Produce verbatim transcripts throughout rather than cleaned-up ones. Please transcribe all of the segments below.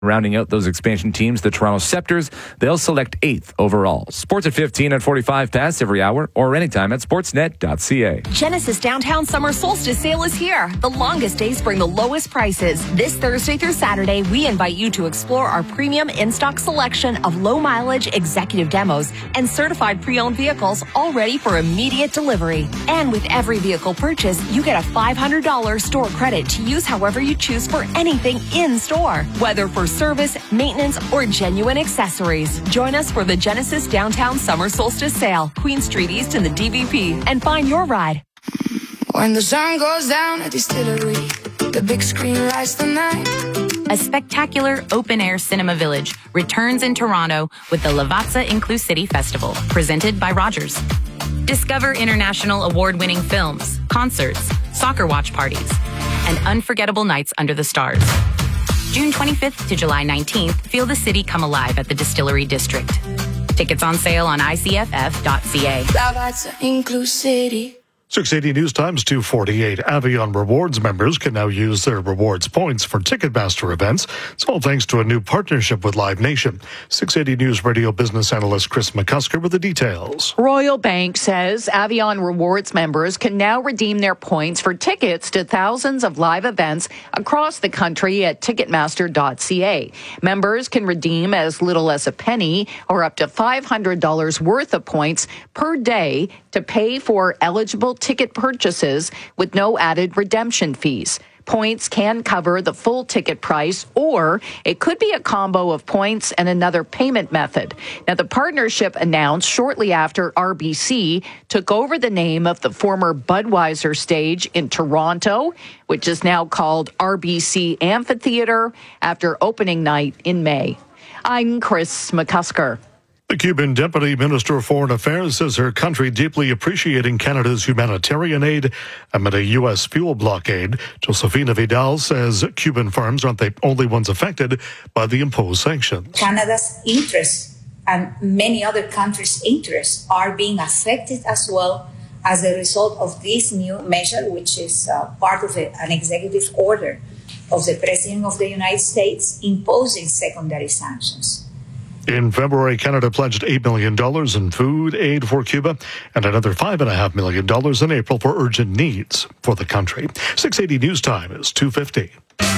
Rounding out those expansion teams, the Toronto Scepters, they'll select eighth overall. Sports at fifteen at forty-five past every hour or anytime at sportsnet dot c a. Genesis Downtown Summer Solstice Sale is here. The longest days bring the lowest prices. This Thursday through Saturday, we invite you to explore our premium in-stock selection of low-mileage executive demos and certified pre-owned vehicles all ready for immediate delivery. And with every vehicle purchase, you get a five hundred dollars store credit to use however you choose for anything in-store, whether for service, maintenance, or genuine accessories. Join us for the Genesis Downtown Summer Solstice Sale, Queen Street East in the D V P, and find your ride. When the sun goes down at Distillery, the big screen lights the night. A spectacular open-air cinema village returns in Toronto with the Lavazza Inclusivity Festival, presented by Rogers. Discover international award-winning films, concerts, soccer watch parties, and unforgettable nights under the stars. June twenty-fifth to July nineteenth, feel the city come alive at the Distillery District. Tickets on sale on I C F F dot C A. Lavazza Inclusivity. six eighty News Times two forty-eight. Avion Rewards members can now use their rewards points for Ticketmaster events. It's all thanks to a new partnership with Live Nation. six eighty News Radio business analyst Chris McCusker with the details. Royal Bank says Avion Rewards members can now redeem their points for tickets to thousands of live events across the country at Ticketmaster dot C A. Members can redeem as little as a penny or up to five hundred dollars worth of points per day to pay for eligible ticket purchases with no added redemption fees. Points can cover the full ticket price, or it could be a combo of points and another payment method. Now, the partnership announced shortly after R B C took over the name of the former Budweiser stage in Toronto, which is now called R B C Amphitheatre, after opening night in May. I'm Chris McCusker. The Cuban Deputy Minister of Foreign Affairs says her country deeply appreciating Canada's humanitarian aid amid a U S fuel blockade. Josefina Vidal says Cuban farms aren't the only ones affected by the imposed sanctions. Canada's interests and many other countries' interests are being affected as well as a result of this new measure, which is uh, part of a, an executive order of the President of the United States imposing secondary sanctions. In February, Canada pledged eight million dollars in food aid for Cuba and another five point five million dollars in April for urgent needs for the country. six eighty News Time is two fifty.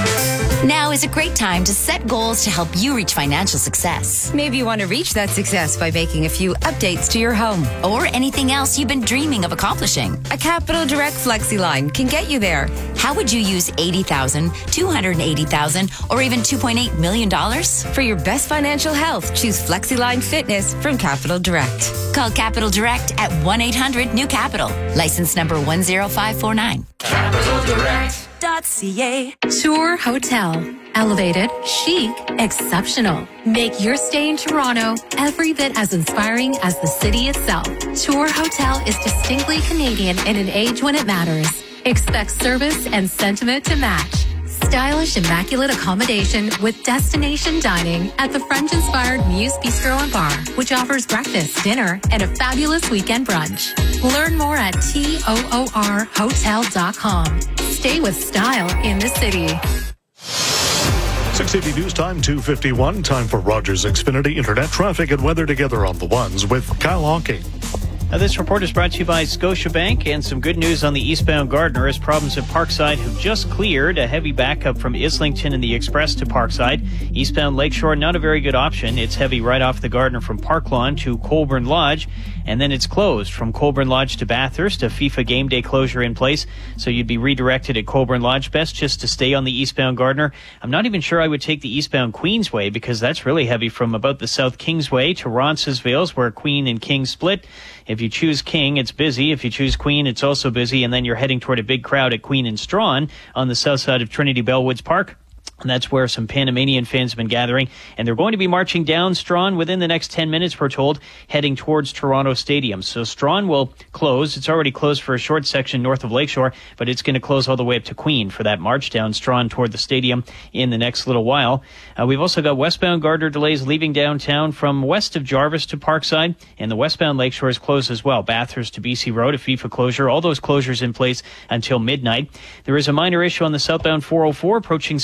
Now is a great time to set goals to help you reach financial success. Maybe you want to reach that success by making a few updates to your home. Or anything else you've been dreaming of accomplishing. A Capital Direct FlexiLine can get you there. How would you use eighty thousand dollars, two hundred eighty thousand dollars, or even two point eight million dollars? For your best financial health, choose FlexiLine Fitness from Capital Direct. Call Capital Direct at one eight hundred new capital. License number one zero five four nine. Capital Direct. .ca. Tour Hotel. Elevated, chic, exceptional. Make your stay in Toronto every bit as inspiring as the city itself. Tour Hotel is distinctly Canadian in an age when it matters. Expect service and sentiment to match. Stylish, immaculate accommodation with destination dining at the French-inspired Muse Bistro and Bar, which offers breakfast, dinner, and a fabulous weekend brunch. Learn more at toor hotel dot com. Stay with style in the city. six eighty News Time, two fifty-one. Time for Rogers Xfinity Internet traffic and weather together on the ones with Kyle Honking. Now, this report is brought to you by Scotiabank, and some good news on the eastbound Gardiner as problems at Parkside have just cleared. A heavy backup from Islington and the Express to Parkside. Eastbound Lakeshore, not a very good option. It's heavy right off the Gardiner from Park Lawn to Colburn Lodge, and then it's closed from Colburn Lodge to Bathurst. A FIFA game day closure in place, so you'd be redirected at Colburn Lodge. Best just to stay on the eastbound Gardiner. I'm not even sure I would take the eastbound Queensway, because that's really heavy from about the South Kingsway to Roncesvalles, where Queen and King split. If you choose King, it's busy. If you choose Queen, it's also busy. And then you're heading toward a big crowd at Queen and Strawn on the south side of Trinity Bellwoods Park. And that's where some Panamanian fans have been gathering. And they're going to be marching down Strawn within the next ten minutes, we're told, heading towards Toronto Stadium. So Strawn will close. It's already closed for a short section north of Lakeshore, but it's going to close all the way up to Queen for that march down Strawn toward the stadium in the next little while. Uh, we've also got westbound Gardiner delays leaving downtown from west of Jarvis to Parkside, and the westbound Lakeshore is closed as well. Bathurst to B C Road, a FIFA closure. All those closures in place until midnight. There is a minor issue on the southbound four oh four approaching Stillville Road.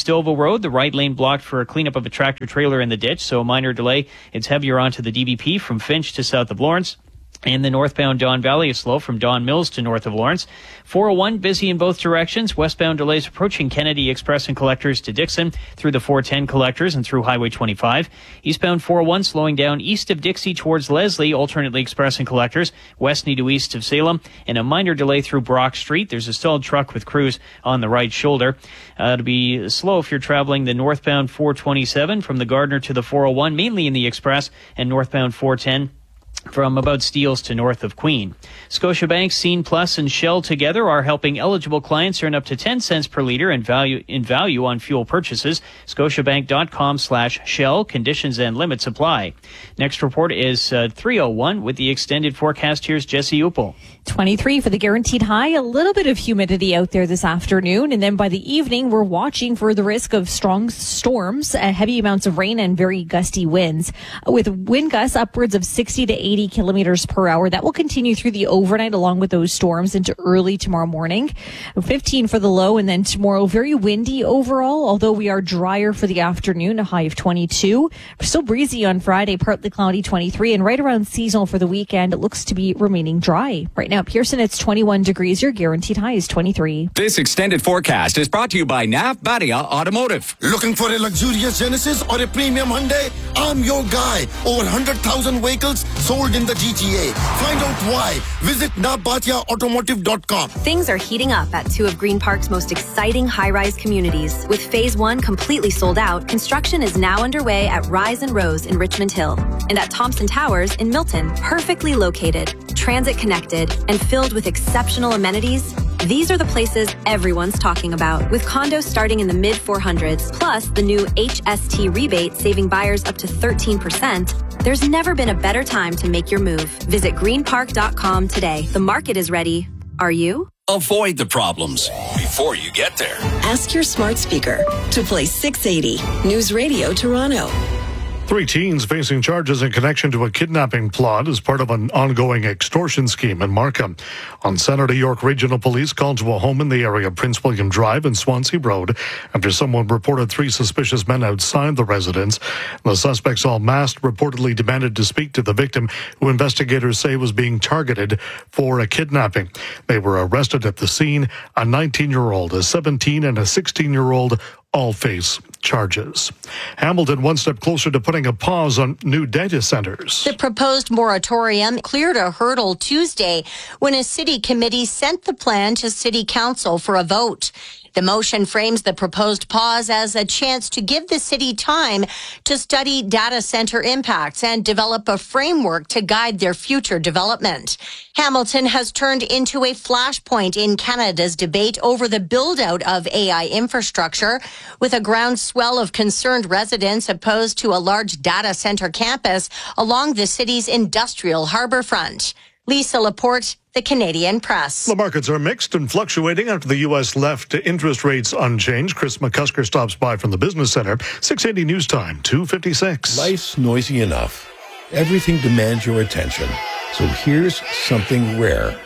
Road. The right lane blocked for a cleanup of a tractor trailer in the ditch, so a minor delay. It's heavier onto the D V P from Finch to south of Lawrence. And the northbound Don Valley is slow from Don Mills to north of Lawrence. four oh one busy in both directions. Westbound delays approaching Kennedy Express and collectors to Dixon through the four ten collectors and through Highway twenty-five. Eastbound four oh one slowing down east of Dixie towards Leslie, alternately express and collectors, west need to east of Salem, and a minor delay through Brock Street. There's a stalled truck with crews on the right shoulder. Uh, it'll be slow if you're traveling the northbound four twenty-seven from the Gardner to the four oh one, mainly in the express, and northbound four ten from about Steeles to north of Queen. Scotiabank, Scene Plus, and Shell together are helping eligible clients earn up to ten cents per litre in value in value on fuel purchases. Scotiabank.com slash Shell. Conditions and limits apply. Next report is uh, three oh one with the extended forecast. Here's Jesse Upel. twenty-three for the guaranteed high. A little bit of humidity out there this afternoon. And then by the evening, we're watching for the risk of strong storms, uh, heavy amounts of rain, and very gusty winds. With wind gusts upwards of sixty to eighty kilometers per hour. That will continue through the overnight along with those storms into early tomorrow morning. fifteen for the low, and then tomorrow very windy overall, although we are drier for the afternoon, a high of twenty-two. Still breezy on Friday, partly cloudy, twenty-three, and right around seasonal for the weekend. It looks to be remaining dry. Right now, Pearson, it's twenty-one degrees. Your guaranteed high is twenty-three. This extended forecast is brought to you by Nav Badia Automotive. Looking for a luxurious Genesis or a premium Hyundai? I'm your guy. Over one hundred thousand vehicles sold in the G T A. Find out why. Visit nav badia automotive dot com. Things are heating up at two of Green Park's most exciting high-rise communities. With phase one completely sold out, construction is now underway at Rise and Rose in Richmond Hill and at Thompson Towers in Milton. Perfectly located, transit connected, and filled with exceptional amenities, these are the places everyone's talking about. With condos starting in the mid four hundreds, plus the new H S T rebate saving buyers up to thirteen percent, there's never been a better time to make your move. Visit green park dot com today. The market is ready. Are you? Avoid the problems before you get there. Ask your smart speaker to play six eighty News Radio Toronto. Three teens facing charges in connection to a kidnapping plot as part of an ongoing extortion scheme in Markham. On Saturday, York Regional Police called to a home in the area of Prince William Drive and Swansea Road after someone reported three suspicious men outside the residence. The suspects, all masked, reportedly demanded to speak to the victim, who investigators say was being targeted for a kidnapping. They were arrested at the scene. A nineteen-year-old, a seventeen, and a sixteen-year-old all face charges. Hamilton one step closer to putting a pause on new data centers. The proposed moratorium cleared a hurdle Tuesday when a city committee sent the plan to City Council for a vote. The motion frames the proposed pause as a chance to give the city time to study data center impacts and develop a framework to guide their future development. Hamilton has turned into a flashpoint in Canada's debate over the build-out of A I infrastructure, with a groundswell of concerned residents opposed to a large data center campus along the city's industrial harborfront. Lisa Laporte, The Canadian Press. The markets are mixed and fluctuating after the U S left interest rates unchanged. Chris McCusker stops by from the Business Center. six eighty News Time, two fifty-six. Life's noisy enough. Everything demands your attention. So here's something rare.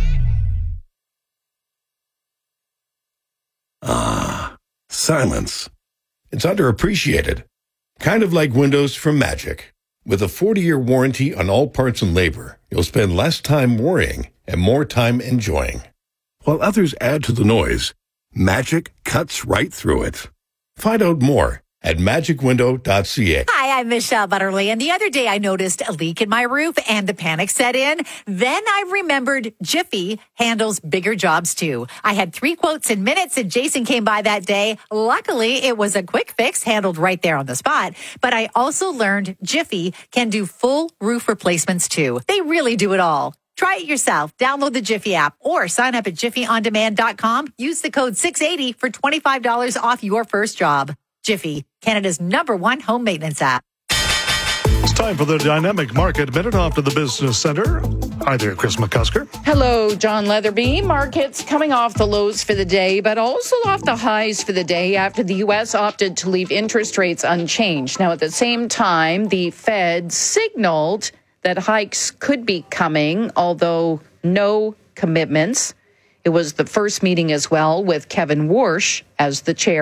Ah, silence. It's underappreciated. Kind of like Windows from Magic. With a forty-year warranty on all parts and labor, you'll spend less time worrying and more time enjoying. While others add to the noise, Magic cuts right through it. Find out more at magic window dot c a. Hi, I'm Michelle Butterly, and the other day I noticed a leak in my roof and the panic set in. Then I remembered Jiffy handles bigger jobs too. I had three quotes in minutes and Jason came by that day. Luckily, it was a quick fix handled right there on the spot. But I also learned Jiffy can do full roof replacements too. They really do it all. Try it yourself. Download the Jiffy app or sign up at jiffy on demand dot com. Use the code six eighty for twenty-five dollars off your first job. Jiffy, Canada's number one home maintenance app. It's time for the Dynamic Market Minute off to the Business Center. Hi there, Chris McCusker. Hello, John Leatherby. Markets coming off the lows for the day, but also off the highs for the day after the U S opted to leave interest rates unchanged. Now, at the same time, the Fed signaled that hikes could be coming, although no commitments. It was the first meeting as well with Kevin Warsh as the chair.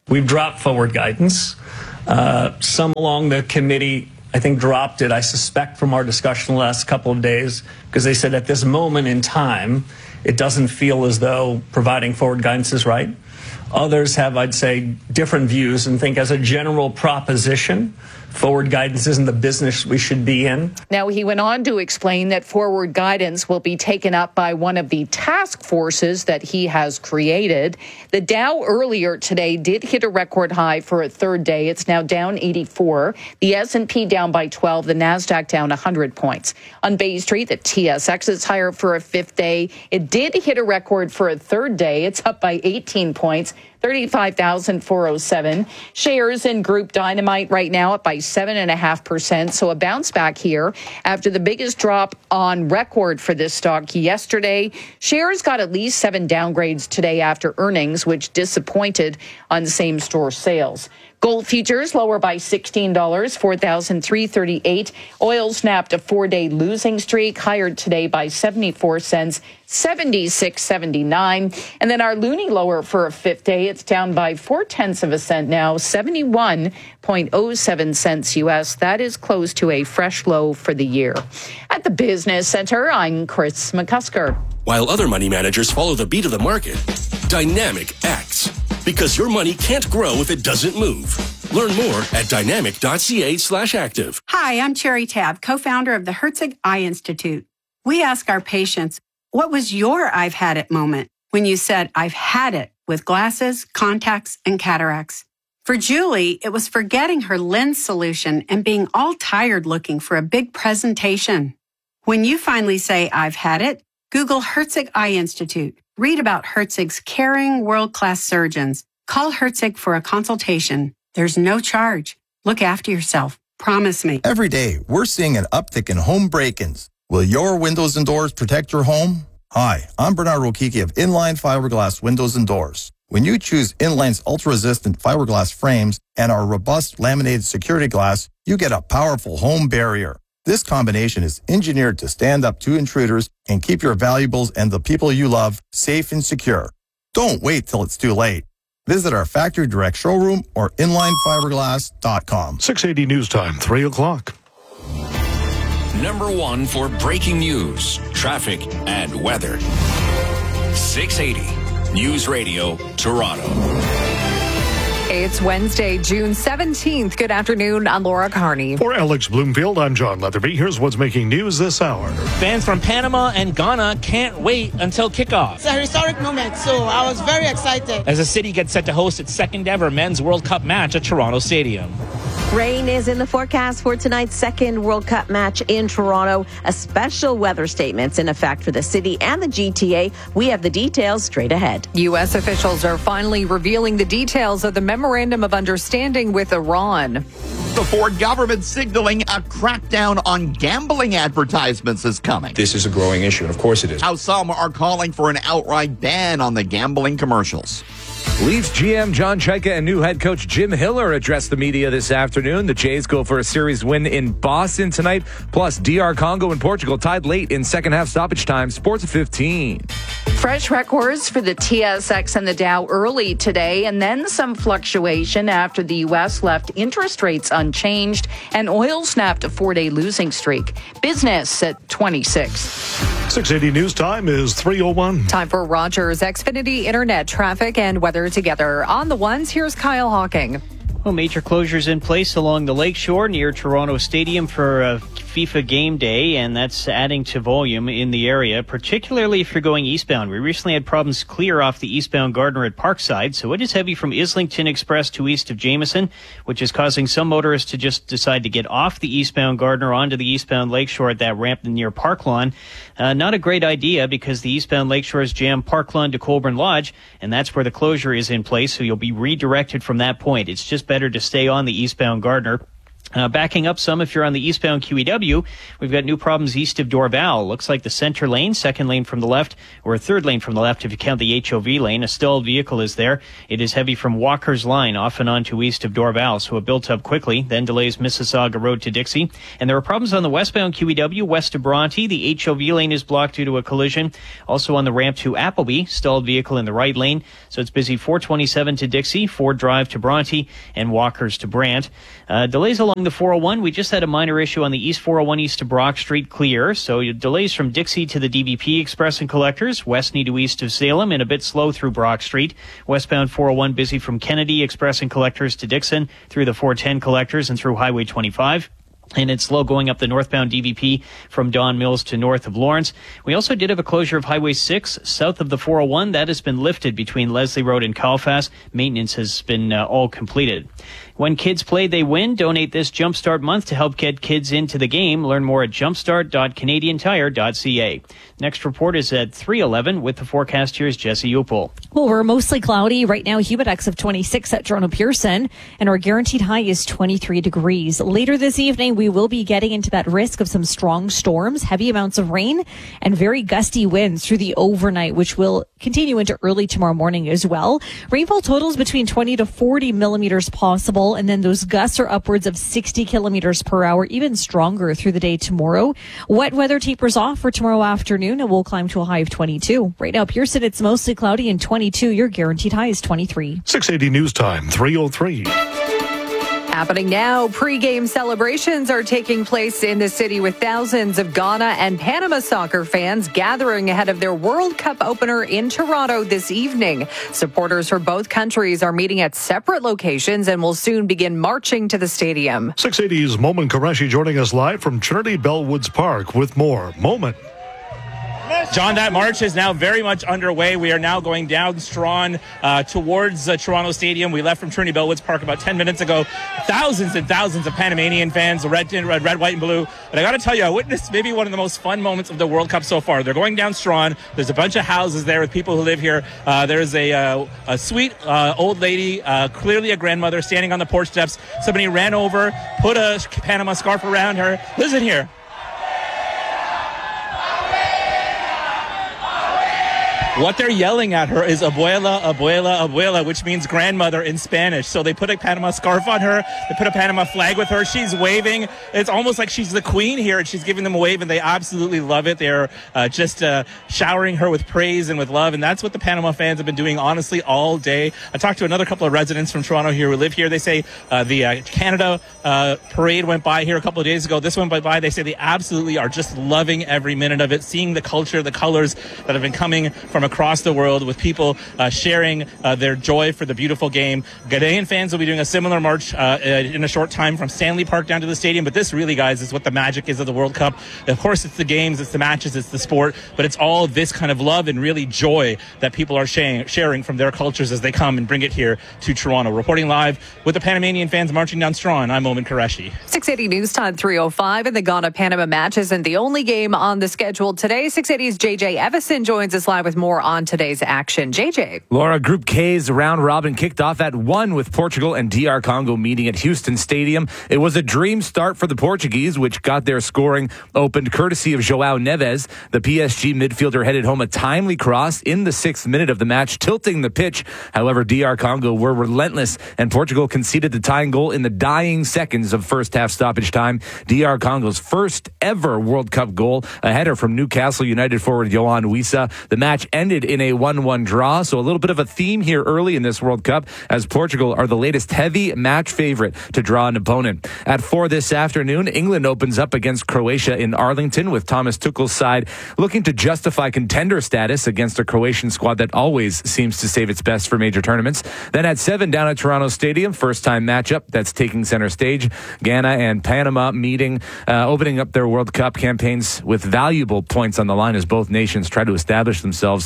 We've dropped forward guidance. Uh, some along the committee, I think, dropped it, I suspect, from our discussion the last couple of days, because they said at this moment in time, it doesn't feel as though providing forward guidance is right. Others have, I'd say, different views and think as a general proposition, forward guidance isn't the business we should be in. Now, he went on to explain that forward guidance will be taken up by one of the task forces that he has created. The Dow earlier today did hit a record high for a third day. It's now down eighty-four. The S and P down by twelve. The NASDAQ down one hundred points. On Bay Street, the T S X is higher for a fifth day. It did hit a record for a third day. It's up by eighteen points. thirty-five thousand four hundred seven. Shares in Group Dynamite right now up by seven point five percent. So a bounce back here after the biggest drop on record for this stock yesterday. Shares got at least seven downgrades today after earnings, which disappointed on same-store sales. Gold futures lower by sixteen dollars, four thousand three hundred thirty-eight dollars. Oil snapped a four-day losing streak, higher today by seventy-four cents, seventy-six seventy-nine. And then our loonie lower for a fifth day. It's down by four tenths of a cent now, seventy-one point oh seven cents U S. That is close to a fresh low for the year. At the Business Center, I'm Chris McCusker. While other money managers follow the beat of the market, Dynamic acts. Because your money can't grow if it doesn't move. Learn more at dynamic.ca slash active. Hi, I'm Cherry Tab, co-founder of the Herzig Eye Institute. We ask our patients, what was your I've had it moment when you said, I've had it with glasses, contacts, and cataracts? For Julie, it was forgetting her lens solution and being all tired looking for a big presentation. When you finally say, I've had it, Google Herzig Eye Institute. Read about Herzig's caring, world-class surgeons. Call Herzig for a consultation. There's no charge. Look after yourself. Promise me. Every day, we're seeing an uptick in home break-ins. Will your windows and doors protect your home? Hi, I'm Bernard Rokiki of Inline Fiberglass Windows and Doors. When you choose Inline's ultra-resistant fiberglass frames and our robust laminated security glass, you get a powerful home barrier. This combination is engineered to stand up to intruders and keep your valuables and the people you love safe and secure. Don't wait till it's too late. Visit our factory direct showroom or inline fiberglass dot com. six eighty News Time, three o'clock. Number one for breaking news, traffic, and weather. six eighty News Radio, Toronto. It's Wednesday, June seventeenth. Good afternoon. I'm Laura Carney. For Alex Bloomfield, I'm John Leatherby. Here's what's making news this hour. Fans from Panama and Ghana can't wait until kickoff. It's a historic moment, so I was very excited. As the city gets set to host its second ever Men's World Cup match at Toronto Stadium. Rain is in the forecast for tonight's second World Cup match in Toronto. A special weather statement's in effect for the city and the G T A. We have the details straight ahead. U S officials are finally revealing the details of the Memorandum of Understanding with Iran. The Ford government signaling a crackdown on gambling advertisements is coming. This is a growing issue, and of course it is. How some are calling for an outright ban on the gambling commercials. Leafs G M John Chayka and new head coach Jim Hiller addressed the media this afternoon. The Jays go for a series win in Boston tonight. Plus, D R Congo and Portugal tied late in second half stoppage time. Sports at fifteen. Fresh records for the T S X and the Dow early today, and then some fluctuation after the U S left interest rates unchanged and oil snapped a four-day losing streak. Business at twenty-six. six eighty News Time is three oh one. Time for Rogers Xfinity Internet traffic and weather together. On the ones, here's Kyle Hawking. Well, major closures in place along the lakeshore near Toronto Stadium for a FIFA game day, and that's adding to volume in the area, particularly if you're going eastbound. We recently had problems clear off the eastbound Gardner at Parkside, so it is heavy from Islington Express to east of Jameson, which is causing some motorists to just decide to get off the eastbound Gardner onto the eastbound Lakeshore at that ramp near Park Lawn. Uh, not a great idea because the eastbound Lakeshore is jammed Park Lawn to Colburn Lodge, and that's where the closure is in place, so you'll be redirected from that point. It's just better to stay on the eastbound Gardner. Uh, backing up some if you're on the eastbound Q E W, we've got new problems east of Dorval. Looks like the center lane, second lane from the left, or third lane from the left if you count the H O V lane. A stalled vehicle is there. It is heavy from Walker's Line off and on to east of Dorval, so it built up quickly, then delays Mississauga Road to Dixie. And there are problems on the westbound Q E W west of Bronte. The H O V lane is blocked due to a collision. Also on the ramp to Appleby, stalled vehicle in the right lane, so it's busy four twenty-seven to Dixie, Ford Drive to Bronte, and Walker's to Brant. Uh, delays along the four oh one. We just had a minor issue on the East four oh one east to Brock Street clear. So delays from Dixie to the D B P Express and Collectors. West need to east of Salem and a bit slow through Brock Street. Westbound four oh one busy from Kennedy Express and Collectors to Dixon through the four ten Collectors and through Highway twenty-five. And it's slow going up the northbound D V P from Don Mills to north of Lawrence. We also did have a closure of Highway six south of the four oh one. That has been lifted between Leslie Road and Calfast. Maintenance has been uh, all completed. When kids play, they win. Donate this Jumpstart month to help get kids into the game. Learn more at jumpstart dot canadian tire dot c a. Next report is at three eleven with the forecast. Here's Jesse Upel. Well, we're mostly cloudy. Right now, Humidex of twenty-six at Toronto Pearson, and our guaranteed high is twenty-three degrees. Later this evening, we will be getting into that risk of some strong storms, heavy amounts of rain, and very gusty winds through the overnight, which will continue into early tomorrow morning as well. Rainfall totals between twenty to forty millimeters possible, and then those gusts are upwards of sixty kilometers per hour, even stronger through the day tomorrow. Wet weather tapers off for tomorrow afternoon, and we'll climb to a high of twenty-two. Right now, Pearson, it's mostly cloudy and twenty-two. Your guaranteed high is twenty-three. six eighty News Time, three oh three. Happening now, pre-game celebrations are taking place in the city with thousands of Ghana and Panama soccer fans gathering ahead of their World Cup opener in Toronto this evening. Supporters for both countries are meeting at separate locations and will soon begin marching to the stadium. six eighty's Momin Qureshi joining us live from Trinity Bellwoods Park with more. Momin. John, that march is now very much underway. We are now going down Strawn uh, towards uh, Toronto Stadium. We left from Trinity Bellwoods Park about ten minutes ago. Thousands and thousands of Panamanian fans, red, red, red, white, and blue. But I got to tell you, I witnessed maybe one of the most fun moments of the World Cup so far. They're going down Strawn. There's a bunch of houses there with people who live here. Uh, there's a, uh, a sweet uh, old lady, uh, clearly a grandmother, standing on the porch steps. Somebody ran over, put a Panama scarf around her. Listen here. What they're yelling at her is abuela, abuela, abuela, which means grandmother in Spanish. So they put a Panama scarf on her. They put a Panama flag with her. She's waving. It's almost like she's the queen here, and she's giving them a wave, and they absolutely love it. They're uh, just uh, showering her with praise and with love, and that's what the Panama fans have been doing, honestly, all day. I talked to another couple of residents from Toronto here who live here. They say uh, the uh, Canada uh, parade went by here a couple of days ago. This one went by. They say they absolutely are just loving every minute of it, seeing the culture, the colors that have been coming from across the world, with people uh, sharing uh, their joy for the beautiful game. Ghanaian fans will be doing a similar march uh, in a short time from Stanley Park down to the stadium. But this really, guys, is what the magic is of the World Cup. Of course, it's the games, it's the matches, it's the sport, but it's all this kind of love and really joy that people are sharing, sharing from their cultures as they come and bring it here to Toronto. Reporting live with the Panamanian fans marching down Strawn, I'm Momin Qureshi. six eighty News Time three oh five, and the Ghana-Panama match isn't the only game on the schedule today. six eighty's J J Evison joins us live with more on today's action. J J. Laura, Group K's round robin kicked off at one with Portugal and D R Congo meeting at Houston Stadium. It was a dream start for the Portuguese, which got their scoring opened courtesy of João Neves. The P S G midfielder headed home a timely cross in the sixth minute of the match, tilting the pitch. However, D R Congo were relentless, and Portugal conceded the tying goal in the dying seconds of first half stoppage time. D R Congo's first ever World Cup goal, a header from Newcastle United forward Yohan Wissa. The match ended in a one one draw, so a little bit of a theme here early in this World Cup, as Portugal are the latest heavy match favorite to draw an opponent. At four this afternoon, England opens up against Croatia in Arlington, with Thomas Tuchel's side looking to justify contender status against a Croatian squad that always seems to save its best for major tournaments. Then at seven down at Toronto Stadium, first time matchup that's taking center stage. Ghana and Panama meeting, uh, opening up their World Cup campaigns with valuable points on the line as both nations try to establish themselves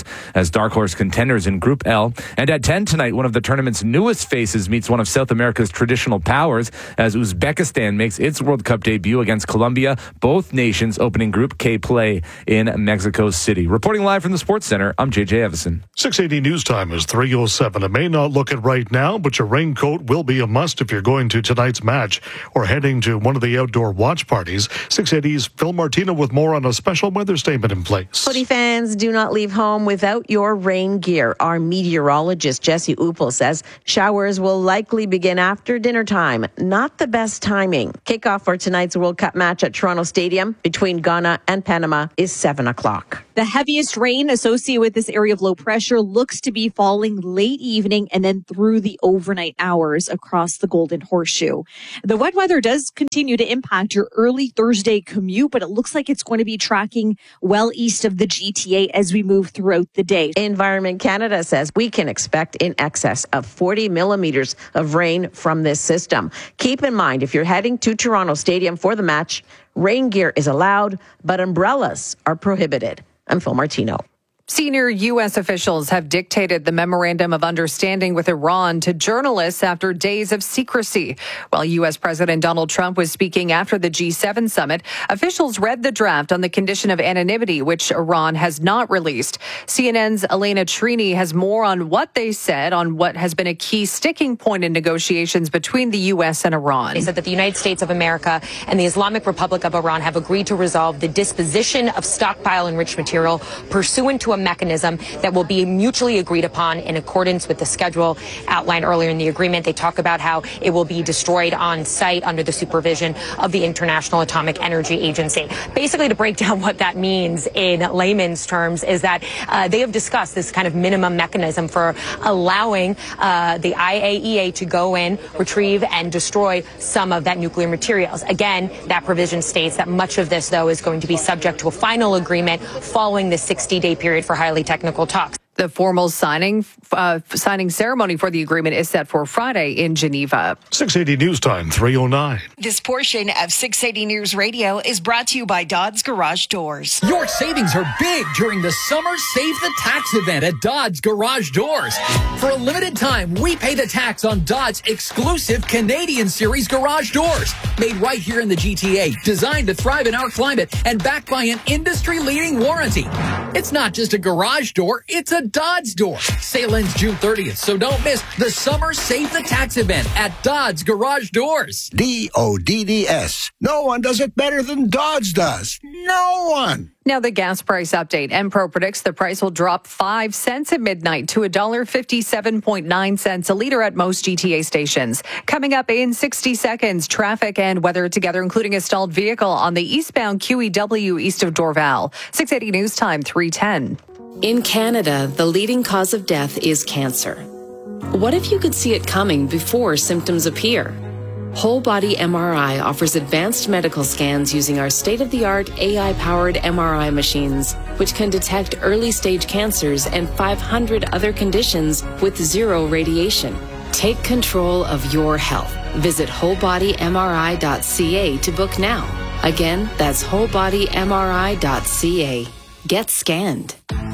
as dark horse contenders in Group L. And at ten tonight, one of the tournament's newest faces meets one of South America's traditional powers as Uzbekistan makes its World Cup debut against Colombia. Both nations opening Group K play in Mexico City. Reporting live from the Sports Center, I'm J J Evison. six eighty news time is three oh seven. It may not look it right now, but your raincoat will be a must if you're going to tonight's match or heading to one of the outdoor watch parties. six eighty's Phil Martino with more on a special weather statement in place. Footy fans, do not leave home without your rain gear. Our meteorologist Jesse Uppel says showers will likely begin after dinner time. Not the best timing. Kickoff for tonight's World Cup match at Toronto Stadium between Ghana and Panama is seven o'clock. The heaviest rain associated with this area of low pressure looks to be falling late evening and then through the overnight hours across the Golden Horseshoe. The wet weather does continue to impact your early Thursday commute, but it looks like it's going to be tracking well east of the G T A as we move throughout the day. Environment Canada says we can expect in excess of forty millimeters of rain from this system. Keep in mind, if you're heading to Toronto Stadium for the match, rain gear is allowed, but umbrellas are prohibited. I'm Phil Martino. Senior U S officials have dictated the memorandum of understanding with Iran to journalists after days of secrecy. While U S President Donald Trump was speaking after the G seven summit, officials read the draft on the condition of anonymity, which Iran has not released. C N N's Elena Trini has more on what they said on what has been a key sticking point in negotiations between the U S and Iran. They said that the United States of America and the Islamic Republic of Iran have agreed to resolve the disposition of stockpile enriched material pursuant to a mechanism that will be mutually agreed upon in accordance with the schedule outlined earlier in the agreement. They talk about how it will be destroyed on site under the supervision of the International Atomic Energy Agency. Basically, to break down what that means in layman's terms is that uh, they have discussed this kind of minimum mechanism for allowing uh, the I A E A to go in, retrieve, and destroy some of that nuclear materials. Again, that provision states that much of this, though, is going to be subject to a final agreement following the sixty-day period for highly technical talks. The formal signing uh, signing ceremony for the agreement is set for Friday in Geneva. six eighty News Time, three oh nine. This portion of six eighty News Radio is brought to you by Dodds Garage Doors. Your savings are big during the Summer Save the Tax event at Dodds Garage Doors. For a limited time, we pay the tax on Dodds exclusive Canadian Series garage doors. Made right here in the G T A, designed to thrive in our climate, and backed by an industry-leading warranty. It's not just a garage door, it's a Dodds door. Sale ends June thirtieth, so don't miss the Summer Save the Tax event at Dodds Garage Doors. D O D D S. No one does it better than Dodds does. No one. Now the gas price update. Enpro predicts the price will drop five cents at midnight to one dollar fifty-seven point nine cents a liter at most G T A stations. Coming up in sixty seconds, traffic and weather together, including a stalled vehicle on the eastbound Q E W east of Dorval. six eighty News Time, three ten. In Canada, the leading cause of death is cancer. What if you could see it coming before symptoms appear? Whole Body M R I offers advanced medical scans using our state-of-the-art A I-powered M R I machines, which can detect early-stage cancers and five hundred other conditions with zero radiation. Take control of your health. Visit whole body M R I dot C A to book now. Again, that's whole body M R I dot C A. Get scanned.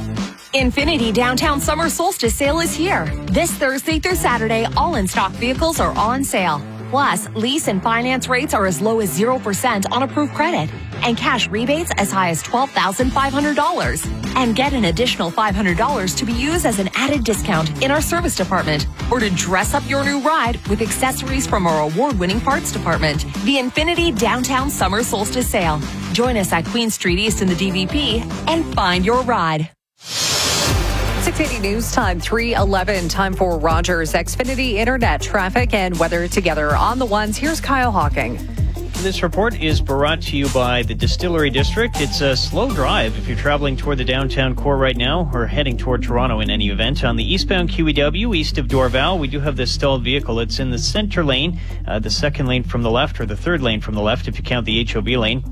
Infiniti Downtown Summer Solstice Sale is here. This Thursday through Saturday, all in-stock vehicles are on sale. Plus, lease and finance rates are as low as zero percent on approved credit. And cash rebates as high as twelve thousand five hundred dollars. And get an additional five hundred dollars to be used as an added discount in our service department. Or to dress up your new ride with accessories from our award-winning parts department. The Infiniti Downtown Summer Solstice Sale. Join us at Queen Street East in the D V P and find your ride. six eighty News Time, three eleven. Time for Rogers Xfinity Internet traffic and weather together. On the ones, here's Kyle Hawking. This report is brought to you by the Distillery District. It's a slow drive if you're traveling toward the downtown core right now or heading toward Toronto in any event. On the eastbound Q E W, east of Dorval, we do have this stalled vehicle. It's in the center lane, uh, the second lane from the left, or the third lane from the left if you count the H O B lane.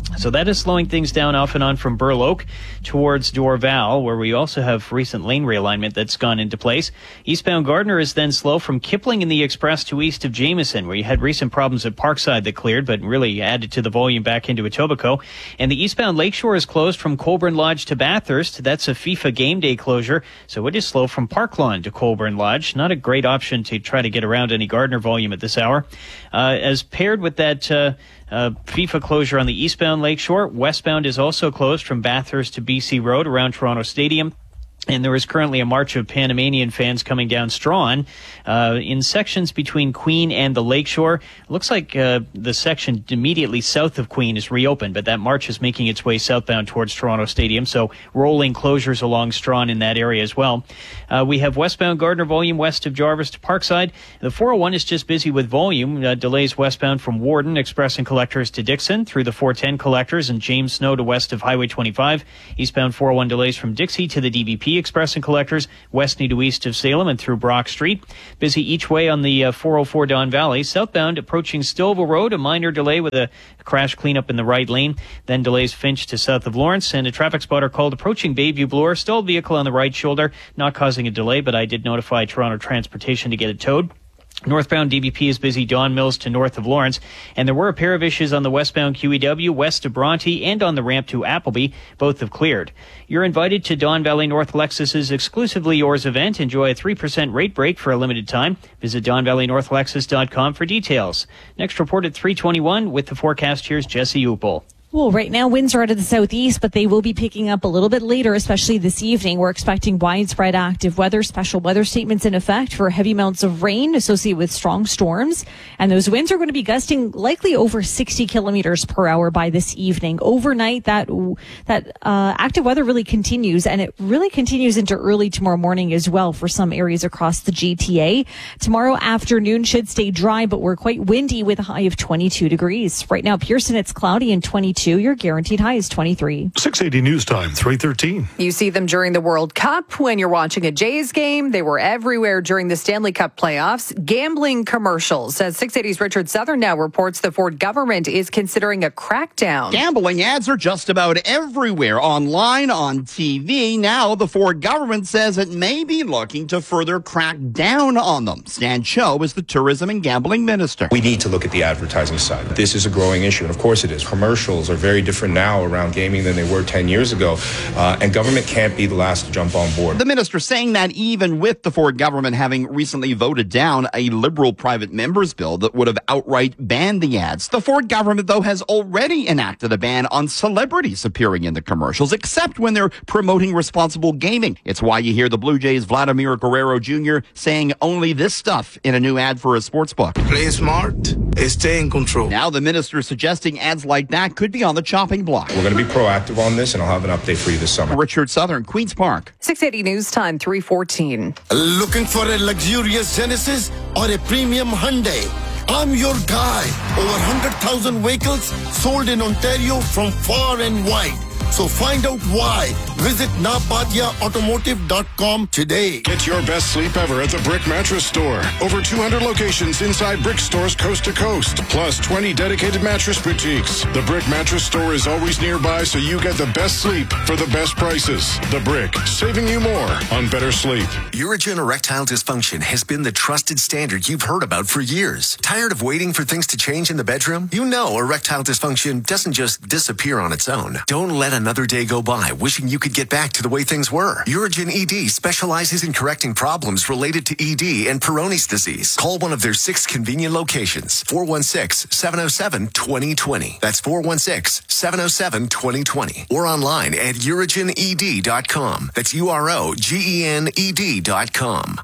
So that is slowing things down off and on from Burloak towards Dorval, where we also have recent lane realignment that's gone into place. Eastbound Gardner is then slow from Kipling in the Express to east of Jameson, where you had recent problems at Parkside that cleared, but really added to the volume back into Etobicoke. And the eastbound Lakeshore is closed from Colborne Lodge to Bathurst. That's a FIFA game day closure, so it is slow from Park Lawn to Colborne Lodge. Not a great option to try to get around any Gardner volume at this hour. Uh, as paired with that uh, Uh, FIFA closure on the eastbound Lakeshore. Westbound is also closed from Bathurst to B C Road around Toronto Stadium. And there is currently a march of Panamanian fans coming down Strawn uh, in sections between Queen and the Lakeshore. Looks like uh, the section immediately south of Queen is reopened, but that march is making its way southbound towards Toronto Stadium, so rolling closures along Strawn in that area as well. Uh, we have westbound Gardner volume west of Jarvis to Parkside. The four oh one is just busy with volume. Uh, delays westbound from Warden, Express and Collectors to Dixon, through the four ten Collectors and James Snow to west of Highway twenty-five. Eastbound four oh one delays from Dixie to the D V P Express and Collectors, west to east of Salem and through Brock Street. Busy each way on the uh, four oh four Don Valley. Southbound approaching Stillville Road, a minor delay with a crash cleanup in the right lane. Then delays Finch to south of Lawrence, and a traffic spotter called approaching Bayview Bloor. Stalled vehicle on the right shoulder, not causing a delay, but I did notify Toronto Transportation to get it towed. Northbound D V P is busy Don Mills to north of Lawrence, and there were a pair of issues on the westbound Q E W west of Bronte and on the ramp to Appleby. Both have cleared. You're invited to Don Valley North Lexus's Exclusively Yours event. Enjoy a three percent rate break for a limited time. Visit don valley north lexus dot com for details. Next report at three twenty-one with the forecast. Here's Jesse Upel. Well, right now winds are out of the southeast, but they will be picking up a little bit later, especially this evening. We're expecting widespread active weather, special weather statements in effect for heavy amounts of rain associated with strong storms. And those winds are going to be gusting likely over sixty kilometers per hour by this evening. Overnight, that that uh, active weather really continues, and it really continues into early tomorrow morning as well for some areas across the G T A. Tomorrow afternoon should stay dry, but we're quite windy with a high of twenty-two degrees. Right now, Pearson, it's cloudy and twenty-two. Your guaranteed high is twenty-three. six eighty News Time, three thirteen. You see them during the World Cup when you're watching a Jays game. They were everywhere during the Stanley Cup playoffs. Gambling commercials. As six eighty's Richard Southern now reports, the Ford government is considering a crackdown. Gambling ads are just about everywhere, online, on T V. Now the Ford government says it may be looking to further crack down on them. Stan Cho is the tourism and gambling minister. We need to look at the advertising side. This is a growing issue, and of course it is. Commercials are very different now around gaming than they were ten years ago, uh, and government can't be the last to jump on board. The minister saying that even with the Ford government having recently voted down a liberal private members bill that would have outright banned the ads. The Ford government, though, has already enacted a ban on celebrities appearing in the commercials, except when they're promoting responsible gaming. It's why you hear the Blue Jays' Vladimir Guerrero Junior saying only this stuff in a new ad for a sports book. Play smart, stay in control. Now the minister suggesting ads like that could be on the chopping block. We're going to be proactive on this, and I'll have an update for you this summer. Richard Southern, Queen's Park. six eighty News Time, three fourteen. Looking for a luxurious Genesis or a premium Hyundai? I'm your guy. Over one hundred thousand vehicles sold in Ontario from far and wide. So find out why. Visit napatia automotive dot com today. Get your best sleep ever at the Brick Mattress Store. Over two hundred locations inside Brick stores coast to coast, plus twenty dedicated mattress boutiques. The Brick Mattress Store is always nearby, so you get the best sleep for the best prices. The Brick, saving you more on better sleep. Urigen erectile dysfunction has been the trusted standard you've heard about for years. Tired of waiting for things to change in the bedroom? You know erectile dysfunction doesn't just disappear on its own. Don't let another day go by wishing you could get back to the way things were. Urigen E D specializes in correcting problems related to E D and Peyronie's disease. Call one of their six convenient locations. four one six, seven oh seven, two oh two oh. That's four one six, seven oh seven, two oh two oh. Or online at urigen e d dot com. That's U R O G E N E D dot com.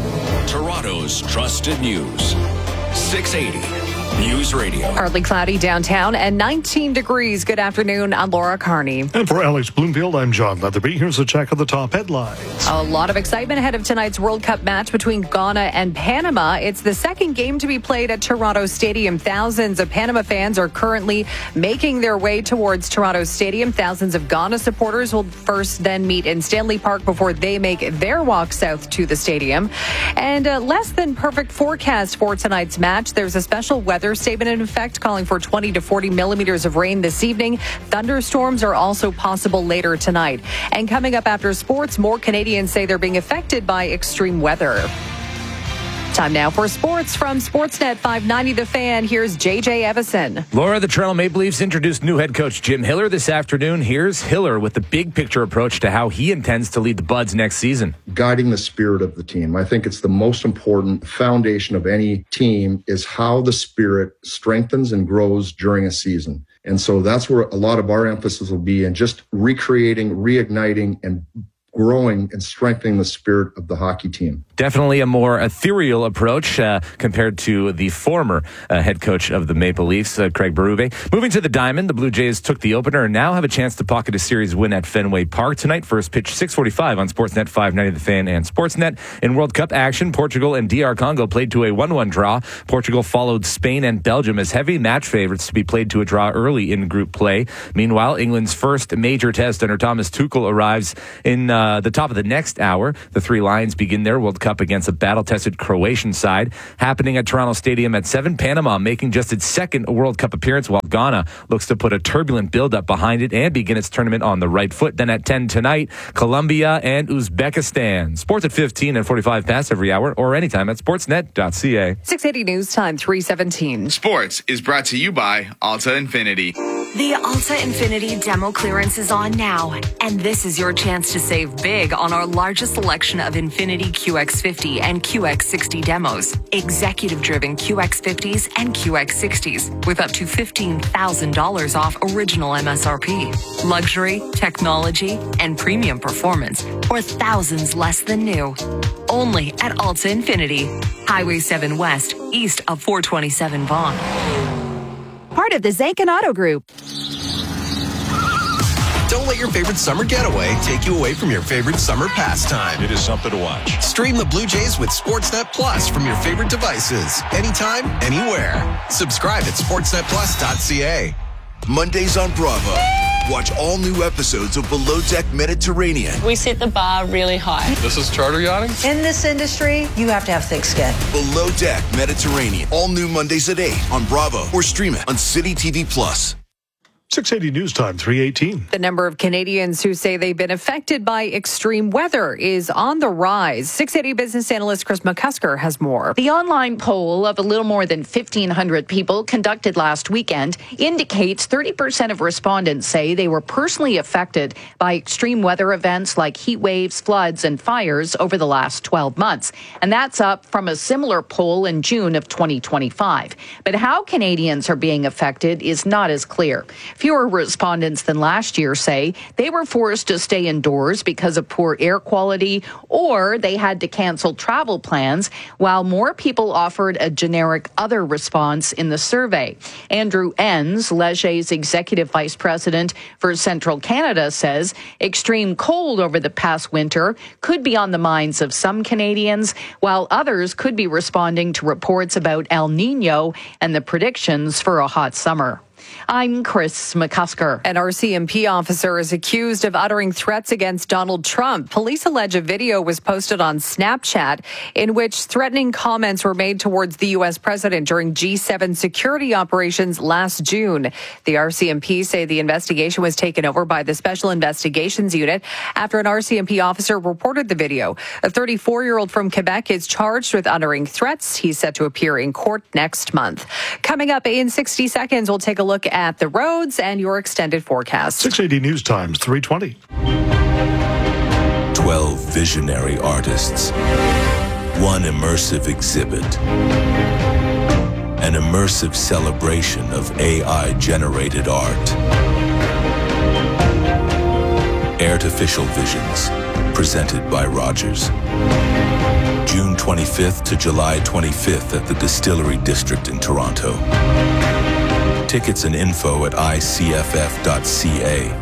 Toronto's trusted news. six eighty News Radio. Partly cloudy downtown and nineteen degrees. Good afternoon. I'm Laura Carney. And for Alex Bloomfield, I'm John Leatherby. Here's a check of the top headlines. A lot of excitement ahead of tonight's World Cup match between Ghana and Panama. It's the second game to be played at Toronto Stadium. Thousands of Panama fans are currently making their way towards Toronto Stadium. Thousands of Ghana supporters will first then meet in Stanley Park before they make their walk south to the stadium. And a less than perfect forecast for tonight's match. There's a special weather weather statement in effect, calling for twenty to forty millimeters of rain this evening. Thunderstorms are also possible later tonight. And coming up after sports, more Canadians say they're being affected by extreme weather. Time now for sports from Sportsnet five ninety The Fan. Here's J J Evison. Laura, the Toronto Maple Leafs introduced new head coach Jim Hiller this afternoon. Here's Hiller with the big picture approach to how he intends to lead the Buds next season. Guiding the spirit of the team. I think it's the most important foundation of any team is how the spirit strengthens and grows during a season. And so that's where a lot of our emphasis will be in just recreating, reigniting, and growing and strengthening the spirit of the hockey team. Definitely a more ethereal approach uh, compared to the former uh, head coach of the Maple Leafs, uh, Craig Berube. Moving to the Diamond, the Blue Jays took the opener and now have a chance to pocket a series win at Fenway Park tonight. First pitch six forty-five on Sportsnet five ninety The Fan and Sportsnet. In World Cup action, Portugal and D R Congo played to a one one draw. Portugal followed Spain and Belgium as heavy match favorites to be played to a draw early in group play. Meanwhile, England's first major test under Thomas Tuchel arrives in uh, the top of the next hour. The Three Lions begin their World Cup against a battle-tested Croatian side. Happening at Toronto Stadium at seven, Panama making just its second World Cup appearance, while Ghana looks to put a turbulent build-up behind it and begin its tournament on the right foot. Then at ten tonight, Colombia and Uzbekistan. Sports at fifteen and forty-five past every hour or anytime at sportsnet dot c a. six eighty News Time, three seventeen. Sports is brought to you by Alta Infinity. The Alta Infinity demo clearance is on now, and this is your chance to save big on our largest selection of Infinity Q X fifty and Q X sixty demos. Executive-driven Q X fifties and Q X sixties with up to fifteen thousand dollars off original M S R P. Luxury, technology, and premium performance for thousands less than new. Only at Alta Infinity. Highway seven West, east of four twenty-seven Vaughan. Part of the Zankin Auto Group. Don't let your favorite summer getaway take you away from your favorite summer pastime. It is something to watch. Stream the Blue Jays with Sportsnet Plus from your favorite devices. Anytime, anywhere. Subscribe at sportsnet plus dot c a. Mondays on Bravo. Watch all new episodes of Below Deck Mediterranean. We set the bar really high. This is charter yachting? In this industry, you have to have thick skin. Below Deck Mediterranean. All new Mondays at eight on Bravo or stream it on City T V Plus. six eighty News Time, three eighteen. The number of Canadians who say they've been affected by extreme weather is on the rise. six eighty business analyst Chris McCusker has more. The online poll of a little more than fifteen hundred people conducted last weekend indicates thirty percent of respondents say they were personally affected by extreme weather events like heat waves, floods, and fires over the last twelve months. And that's up from a similar poll in June of twenty twenty-five. But how Canadians are being affected is not as clear. Fewer respondents than last year say they were forced to stay indoors because of poor air quality, or they had to cancel travel plans, while more people offered a generic other response in the survey. Andrew Enns, Leger's executive vice president for Central Canada, says extreme cold over the past winter could be on the minds of some Canadians, while others could be responding to reports about El Nino and the predictions for a hot summer. I'm Chris McCusker. An R C M P officer is accused of uttering threats against Donald Trump. Police allege a video was posted on Snapchat in which threatening comments were made towards the U S president during G seven security operations last June. The R C M P say the investigation was taken over by the Special Investigations Unit after an R C M P officer reported the video. A thirty-four-year-old from Quebec is charged with uttering threats. He's set to appear in court next month. Coming up in sixty seconds, we'll take a look at the roads and your extended forecast. six eighty News Times, three twenty. twelve visionary artists. One immersive exhibit. An immersive celebration of A I-generated art. Artificial Visions, presented by Rogers. June twenty-fifth to July twenty-fifth at the Distillery District in Toronto. Tickets and info at i c f f dot c a.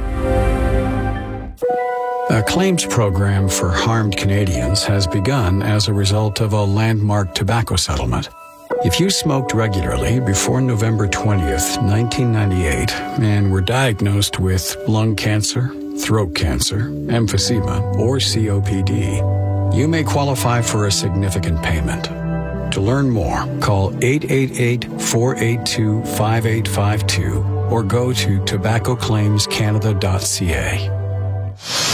A claims program for harmed Canadians has begun as a result of a landmark tobacco settlement. If you smoked regularly before November twentieth, nineteen ninety-eight, and were diagnosed with lung cancer, throat cancer, emphysema, or C O P D, you may qualify for a significant payment. To learn more, call eight eight eight, four eight two, five eight five two or go to tobacco claims canada dot c a.